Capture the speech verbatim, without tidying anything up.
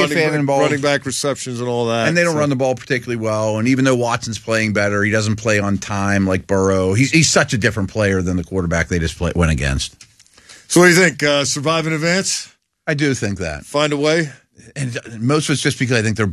running, fan involved. running back receptions and all that. And they don't so. run the ball particularly well. And even though Watson's playing better, he doesn't play on time like Burrow. He's he's such a different player than the quarterback they just play, went against. So what do you think? Uh, survive in advance? I do think that. Find a way? And most of it's just because I think they're